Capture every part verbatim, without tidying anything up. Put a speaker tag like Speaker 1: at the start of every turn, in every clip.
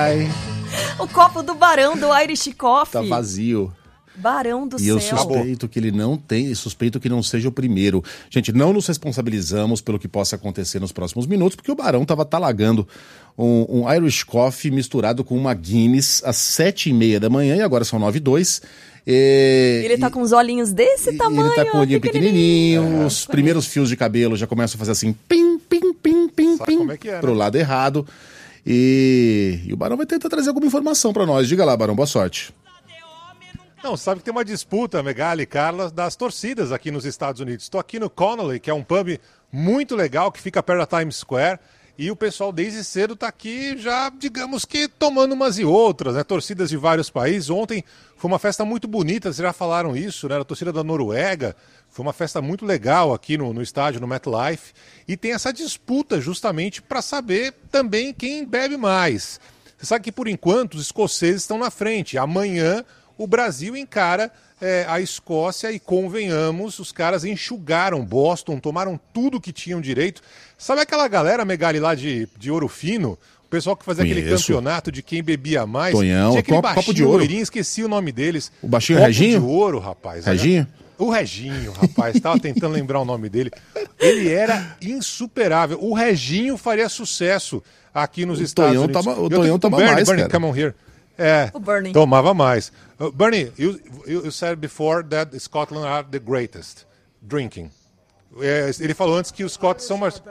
Speaker 1: O copo do Barão, do Irish Coffee.
Speaker 2: Tá vazio.
Speaker 1: Barão do
Speaker 2: e
Speaker 1: céu.
Speaker 2: E eu suspeito que ele não tem, suspeito que não seja o primeiro. Gente, não nos responsabilizamos pelo que possa acontecer nos próximos minutos, porque o Barão tava talagando um, um Irish Coffee misturado com uma Guinness às sete e meia da manhã, e agora são nove e dois. E,
Speaker 1: ele tá
Speaker 2: e,
Speaker 1: com os olhinhos desse tamanho.
Speaker 2: Ele tá com o olhinho pequenininho, é, os primeiros fios de cabelo já começam a fazer assim, pim, pim, pim, pim,
Speaker 3: Sabe
Speaker 2: pim,
Speaker 3: como é que é, né?
Speaker 2: Pro lado errado. E, e o Barão vai tentar trazer alguma informação pra nós. Diga lá, Barão, boa sorte.
Speaker 3: Não, sabe que tem uma disputa, Megali e Carla, das torcidas aqui nos Estados Unidos. Estou aqui no Connolly, que é um pub muito legal, que fica perto da Times Square, e o pessoal desde cedo está aqui já, digamos que, tomando umas e outras, né? Torcidas de vários países. Ontem foi uma festa muito bonita, vocês já falaram isso, né? A torcida da Noruega, foi uma festa muito legal aqui no, no estádio, no MetLife, e tem essa disputa justamente para saber também quem bebe mais. Você sabe que, por enquanto, os escoceses estão na frente. Amanhã o Brasil encara é, a Escócia e, convenhamos, os caras enxugaram Boston, tomaram tudo que tinham direito. Sabe aquela galera, Megali, lá de, de Ouro Fino? O pessoal que fazia
Speaker 2: Conheço.
Speaker 3: Aquele campeonato de quem bebia mais.
Speaker 2: Tonhão,
Speaker 3: tinha aquele
Speaker 2: copo,
Speaker 3: baixinho
Speaker 2: copo de ouro.
Speaker 3: loirinho, esqueci o nome deles.
Speaker 2: O baixinho
Speaker 3: copo
Speaker 2: Reginho?
Speaker 3: de ouro, rapaz.
Speaker 2: Reginho?
Speaker 3: O Reginho, rapaz, estava tentando lembrar o nome dele. Ele era insuperável. O Reginho faria sucesso aqui nos
Speaker 2: O
Speaker 3: Estados
Speaker 2: Tonhão
Speaker 3: Unidos.
Speaker 2: toma- o
Speaker 3: Eu
Speaker 2: Tonhão
Speaker 3: tenho-
Speaker 2: toma
Speaker 3: Bernie,
Speaker 2: mais,
Speaker 3: Bernie,
Speaker 2: cara.
Speaker 3: come on here. É,
Speaker 1: O Bernie.
Speaker 3: tomava mais. Uh, Bernie, you, you you said before that Scotland are the greatest drinking. É, ele falou antes que os Scots são mais...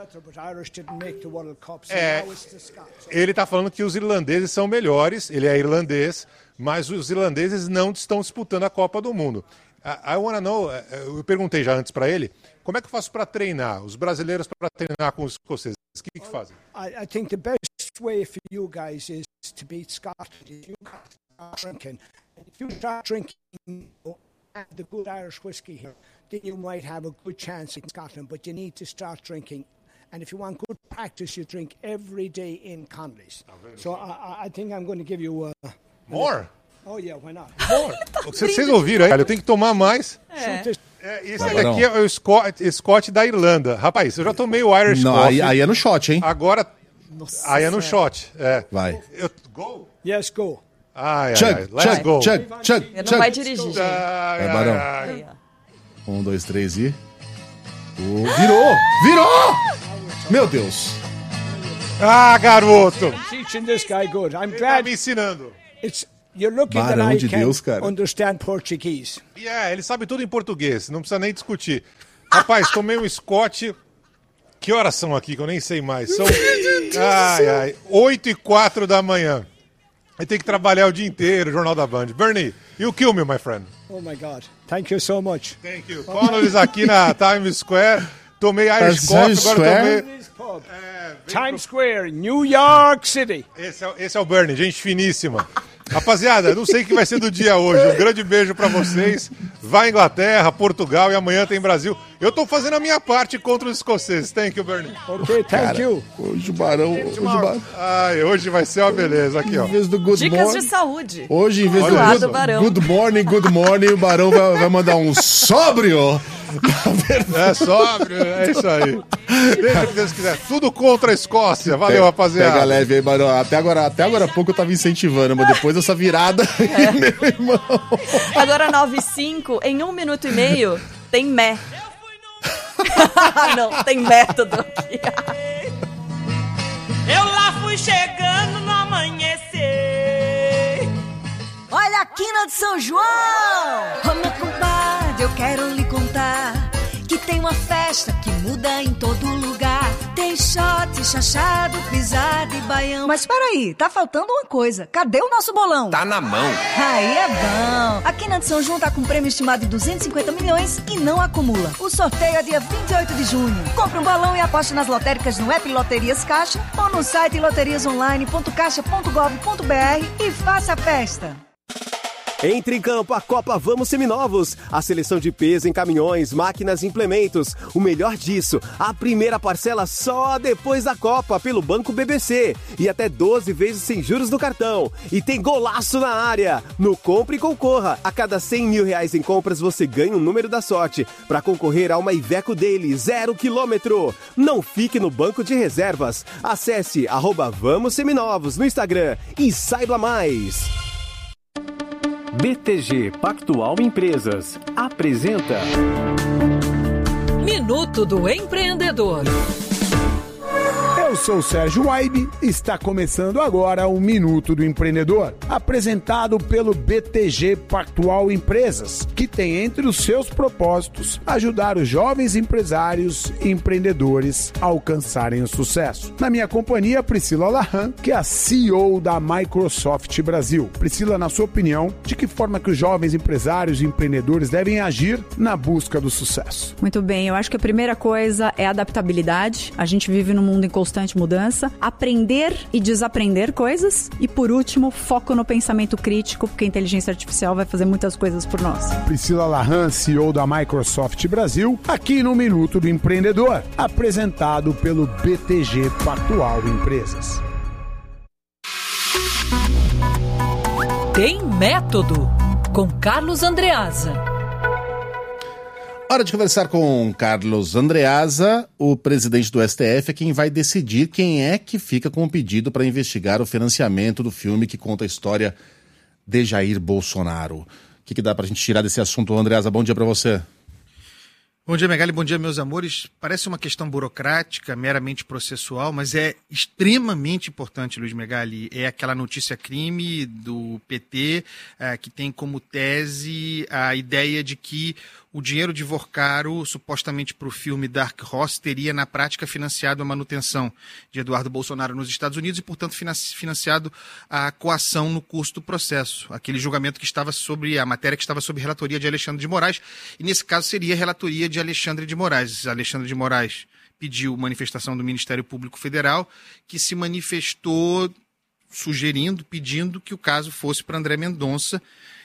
Speaker 3: É, ele está falando que os irlandeses são melhores, ele é irlandês, mas os irlandeses não estão disputando a Copa do Mundo. I, I wanna know, eu perguntei já antes para ele, como é que eu faço para treinar? Os brasileiros para treinar com os escoceses, o que, que fazem?
Speaker 4: I, I think the best way for you guys is to beat Scotland. If you start drinking, if you start drinking the good Irish whiskey here, then you might have a good chance in Scotland. But you need to start drinking, and if you want good practice, you drink every day in Connolly's. So I, I think I'm going to give you a
Speaker 3: More?
Speaker 4: Oh yeah, why not?
Speaker 3: More? Vocês vocês ouviram aí? Eu tenho que tomar mais.
Speaker 1: É.
Speaker 3: É, esse
Speaker 2: Vai,
Speaker 3: daqui é o Scott, Scott da Irlanda. Rapaz, eu já tomei o Irish
Speaker 2: Não,
Speaker 3: Coffee.
Speaker 2: aí, aí é no shot, hein?
Speaker 3: Agora,
Speaker 1: Nossa
Speaker 3: aí é no
Speaker 1: Senhora.
Speaker 3: shot. É.
Speaker 2: Vai.
Speaker 3: Eu, go?
Speaker 4: Yes, go.
Speaker 3: Ai, ai, ai.
Speaker 2: Chug,
Speaker 3: Let's
Speaker 2: chug,
Speaker 3: go.
Speaker 2: chug, chug,
Speaker 1: Ele não
Speaker 2: chug.
Speaker 1: vai dirigir, gente.
Speaker 3: Ai,
Speaker 2: Vai,
Speaker 3: ai,
Speaker 2: Barão.
Speaker 3: ai.
Speaker 1: Aí, ó.
Speaker 2: Um, dois, três e... Oh, virou! Virou! Meu Deus!
Speaker 3: Ah, garoto!
Speaker 4: Teaching this guy good. I'm
Speaker 3: Ele tá
Speaker 4: glad
Speaker 3: me ensinando.
Speaker 4: it's. You're looking that
Speaker 2: Barão
Speaker 4: I
Speaker 2: de
Speaker 4: can
Speaker 2: Deus, cara.
Speaker 4: understand Portuguese.
Speaker 3: E é, ele sabe tudo em português, não precisa nem discutir. Rapaz, tomei um Scott. Que horas são aqui que eu nem sei mais? São. Ai, ai. oito e quatro da manhã. Aí tem que trabalhar o dia inteiro, Jornal da Band. Bernie, you kill me, my friend.
Speaker 4: Oh my God! Thank you so much.
Speaker 3: Thank you. Connolly's aqui na Times Square. Tomei Irish
Speaker 2: Times
Speaker 3: Coffee, agora
Speaker 2: Square?
Speaker 3: tomei.
Speaker 4: This pub,
Speaker 3: É, vem
Speaker 4: Times Square, New York City.
Speaker 3: pro- esse, é, esse é o Bernie, gente finíssima. Rapaziada, não sei o que vai ser do dia hoje. Um grande beijo pra vocês. Vai Inglaterra, Portugal e amanhã tem Brasil. Eu tô fazendo a minha parte contra os escoceses. Thank you, Bernie.
Speaker 4: Okay, thank
Speaker 2: Cara,
Speaker 4: you.
Speaker 2: hoje o Barão... Hoje, o Barão,
Speaker 3: Ai, hoje vai ser uma beleza. Aqui, ó.
Speaker 2: em vez do good
Speaker 1: Dicas
Speaker 2: morning...
Speaker 1: de saúde.
Speaker 2: Hoje, em vez
Speaker 1: Olha
Speaker 2: do
Speaker 1: lá,
Speaker 2: good,
Speaker 1: do Barão.
Speaker 2: good morning, good morning, o Barão vai, vai mandar um sóbrio.
Speaker 3: É sóbrio, é isso aí. Deixa que Deus quiser. Tudo contra a Escócia. Valeu,
Speaker 2: Pega
Speaker 3: rapaziada.
Speaker 2: leve aí, Barão. Até agora, até agora há pouco eu tava incentivando, mas depois dessa virada, meu irmão...
Speaker 1: Agora nove e cinco, em um minuto e meio, tem mé. Não, tem método aqui.
Speaker 5: Eu lá fui chegando no amanhecer.
Speaker 6: Olha a quina de São João! Ô meu compadre, eu quero lhe contar que tem uma festa que muda em todo lugar. Tem shot, chachado, pisada e baião.
Speaker 7: Mas peraí, tá faltando uma coisa. Cadê o nosso bolão?
Speaker 8: Tá na mão.
Speaker 7: Aí é bom. A Quina de São João tá com um prêmio estimado de duzentos e cinquenta milhões e não acumula. O sorteio é dia vinte e oito de junho. Compre um balão e aposte nas lotéricas no app Loterias Caixa ou no site loterias online ponto caixa ponto gov ponto br e faça a festa.
Speaker 8: Entre em campo a Copa Vamos Seminovos. A seleção de peso em caminhões, máquinas e implementos. O melhor disso, a primeira parcela só depois da Copa pelo Banco B B C. E até doze vezes sem juros no cartão. E tem golaço na área. No Compre e Concorra. A cada cem mil reais em compras você ganha um número da sorte para concorrer a uma Iveco Daily zero quilômetro. Não fique no banco de reservas. Acesse arroba Vamos Seminovos no Instagram e saiba mais.
Speaker 9: B T G Pactual Empresas apresenta
Speaker 10: Minuto do Empreendedor.
Speaker 4: Eu sou o Sérgio Waibe e está começando agora o Minuto do Empreendedor, apresentado pelo B T G Pactual Empresas, que tem entre os seus propósitos ajudar os jovens empresários e empreendedores a alcançarem o sucesso. Na minha companhia, Priscila Lahan, que é a C E O da Microsoft Brasil. Priscila, na sua opinião, de que forma que os jovens empresários e empreendedores devem agir na busca do sucesso?
Speaker 11: Muito bem, eu acho que a primeira coisa é adaptabilidade. A gente vive num mundo em constante mudança, aprender e desaprender coisas e, por último, foco no pensamento crítico, porque a inteligência artificial vai fazer muitas coisas por nós.
Speaker 4: Priscila Lahan, C E O da Microsoft Brasil, aqui no Minuto do Empreendedor, apresentado pelo B T G Pactual Empresas.
Speaker 10: Tem Método, com Carlos Andreasa.
Speaker 2: Hora de conversar com Carlos Andreasa, o presidente do S T F, é quem vai decidir quem é que fica com o pedido para investigar o financiamento do filme que conta a história de Jair Bolsonaro. O que, que dá para a gente tirar desse assunto, Andreasa? Bom dia para você.
Speaker 12: Bom dia, Megali, bom dia, meus amores. Parece uma questão burocrática, meramente processual, mas é extremamente importante, Luiz Megali. É aquela notícia crime do P T uh, que tem como tese a ideia de que o dinheiro de Vorcaro, supostamente para o filme Dark Horse, teria na prática financiado a manutenção de Eduardo Bolsonaro nos Estados Unidos e, portanto, financiado a coação no curso do processo. Aquele julgamento que estava sobre, a matéria que estava sob relatoria de Alexandre de Moraes, e nesse caso seria a relatoria de Alexandre de Moraes. Alexandre de Moraes pediu manifestação do Ministério Público Federal, que se manifestou sugerindo, pedindo que o caso fosse para André Mendonça,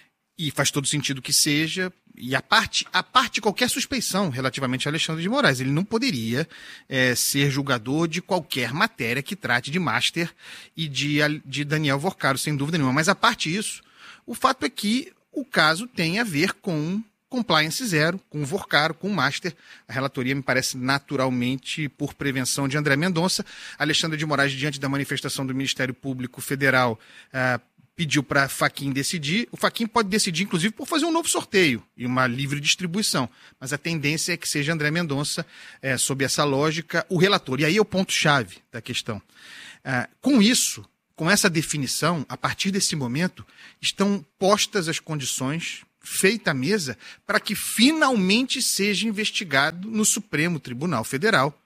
Speaker 12: e faz todo sentido que seja, e a parte, a parte qualquer suspeição relativamente a Alexandre de Moraes. Ele não poderia é, ser julgador de qualquer matéria que trate de Master e de, de Daniel Vorcaro, sem dúvida nenhuma. Mas a parte disso, o fato é que o caso tem a ver com compliance zero, com o Vorcaro, com o Master. A relatoria me parece naturalmente por prevenção de André Mendonça. Alexandre de Moraes, diante da manifestação do Ministério Público Federal, uh, pediu para a Fachin decidir. O Fachin pode decidir, inclusive, por fazer um novo sorteio e uma livre distribuição. Mas a tendência é que seja André Mendonça, é, sob essa lógica, o relator. E aí é o ponto-chave da questão. Ah, com isso, com essa definição, a partir desse momento, estão postas as condições, feita a mesa, para que finalmente seja investigado no Supremo Tribunal Federal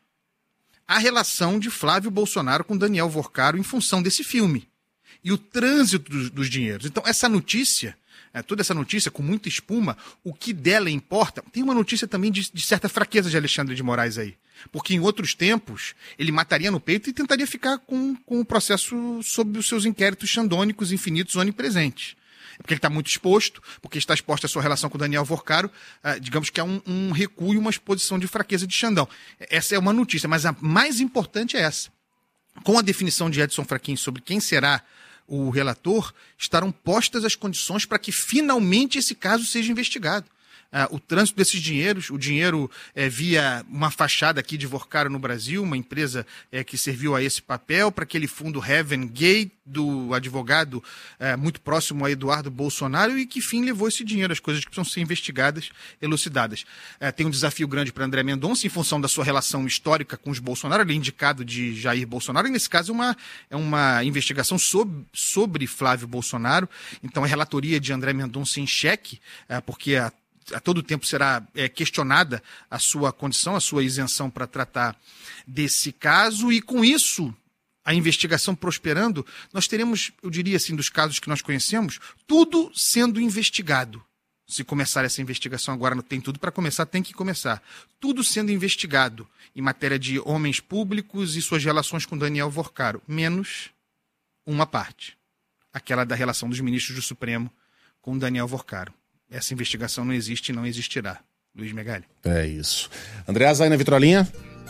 Speaker 12: a relação de Flávio Bolsonaro com Daniel Vorcaro em função desse filme e o trânsito dos, dos dinheiros. Então, essa notícia, é, toda essa notícia com muita espuma, o que dela importa... Tem uma notícia também de, de certa fraqueza de Alexandre de Moraes aí, porque em outros tempos ele mataria no peito e tentaria ficar com, com o processo sob os seus inquéritos xandônicos, infinitos, onipresentes. Porque ele está muito exposto, porque está exposto à sua relação com o Daniel Vorcaro, ah, digamos que é um, um recuo e uma exposição de fraqueza de Xandão. Essa é uma notícia, mas a mais importante é essa. Com a definição de Edson Fachin sobre quem será o relator, estarão postas as condições para que finalmente esse caso seja investigado. Ah, o trânsito desses dinheiros, o dinheiro é, via uma fachada aqui de Vorcaro no Brasil, uma empresa é, que serviu a esse papel, para aquele fundo Heaven Gate, do advogado é, muito próximo a Eduardo Bolsonaro, e que fim levou esse dinheiro, as coisas que precisam ser investigadas, elucidadas. É, tem um desafio grande para André Mendonça, em função da sua relação histórica com os Bolsonaro, ele é indicado de Jair Bolsonaro, e nesse caso é uma, é uma investigação sobre, sobre Flávio Bolsonaro, então é relatoria de André Mendonça em xeque, é, porque a a todo tempo será é, questionada a sua condição, a sua isenção para tratar desse caso, e com isso, a investigação prosperando, nós teremos, eu diria assim, dos casos que nós conhecemos, tudo sendo investigado. Se começar essa investigação agora, não tem tudo para começar, tem que começar. Tudo sendo investigado em matéria de homens públicos e suas relações com Daniel Vorcaro, menos uma parte, aquela da relação dos ministros do Supremo com Daniel Vorcaro. Essa investigação não existe e não existirá. Luiz Megali.
Speaker 2: É isso. Andreasa, aí na vitrolinha?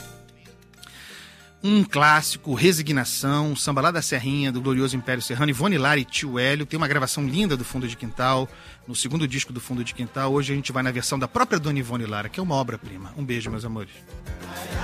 Speaker 12: Um clássico, Resignação, samba lá da Serrinha, do glorioso Império Serrano, Ivone Lara e Tio Hélio. Tem uma gravação linda do Fundo de Quintal, no segundo disco do Fundo de Quintal. Hoje a gente vai na versão da própria Dona Ivone Lara, que é uma obra-prima. Um beijo, meus amores.